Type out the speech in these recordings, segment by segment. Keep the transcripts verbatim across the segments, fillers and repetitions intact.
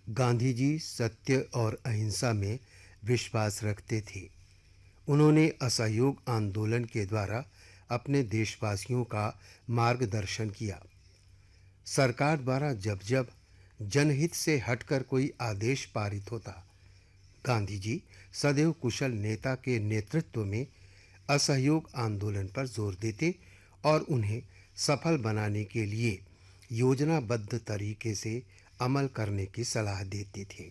गांधी जी सत्य और अहिंसा में विश्वास रखते थे। उन्होंने असहयोग आंदोलन के द्वारा अपने देशवासियों का मार्गदर्शन किया। सरकार द्वारा जब जब जनहित से हटकर कोई आदेश पारित होता, गांधी जी सदैव कुशल नेता के नेतृत्व में असहयोग आंदोलन पर जोर देते और उन्हें सफल बनाने के लिए योजनाबद्ध तरीके से अमल करने की सलाह देते थे।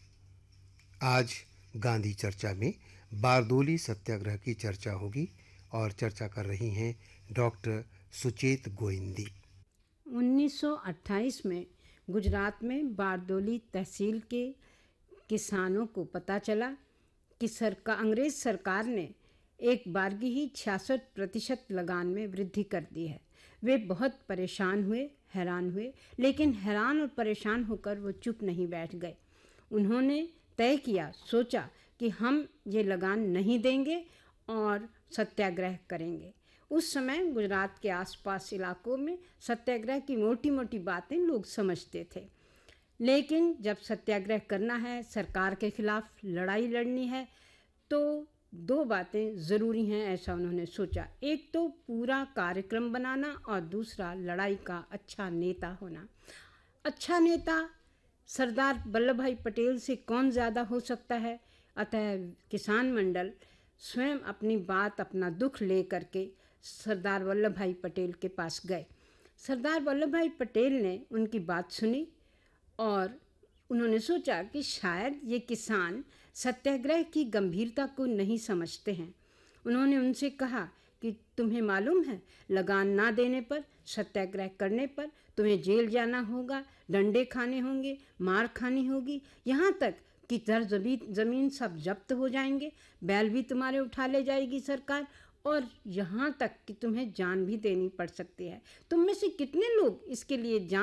आज गांधी चर्चा में बारदोली सत्याग्रह की चर्चा होगी और चर्चा कर रही हैं डॉक्टर सुचेत गोविंदी। उन्नीस सौ अट्ठाईस में गुजरात में बारदोली तहसील के किसानों को पता चला कि सरकार अंग्रेज सरकार ने एक बारगी ही छियासठ प्रतिशत लगान में वृद्धि कर दी है। वे बहुत परेशान हुए, हैरान हुए, लेकिन हैरान और परेशान होकर वो चुप नहीं बैठ गए। उन्होंने तय किया, सोचा कि हम ये लगान नहीं देंगे और सत्याग्रह करेंगे। उस समय गुजरात के आसपास इलाकों में सत्याग्रह की मोटी मोटी बातें लोग समझते थे, लेकिन जब सत्याग्रह करना है, सरकार के खिलाफ लड़ाई लड़नी है, तो दो बातें ज़रूरी हैं, ऐसा उन्होंने सोचा। एक तो पूरा कार्यक्रम बनाना और दूसरा लड़ाई का अच्छा नेता होना। अच्छा नेता सरदार वल्लभ भाई पटेल से कौन ज़्यादा हो सकता है। अतः किसान मंडल स्वयं अपनी बात, अपना दुख ले करके सरदार वल्लभ भाई पटेल के पास गए। सरदार वल्लभ भाई पटेल ने उनकी बात सुनी और उन्होंने सोचा कि शायद ये किसान सत्याग्रह की गंभीरता को नहीं समझते हैं। उन्होंने उनसे कहा कि तुम्हें मालूम है, लगान ना देने पर, सत्याग्रह करने पर तुम्हें जेल जाना होगा, डंडे खाने होंगे, मार खानी होगी, यहाँ तक कि दर ज़मीन सब जब्त हो जाएंगे, बैल भी तुम्हारे उठा ले जाएगी सरकार, और यहाँ तक कि तुम्हें जान भी देनी पड़ सकती है। तुम में से कितने लोग इसके लिए जान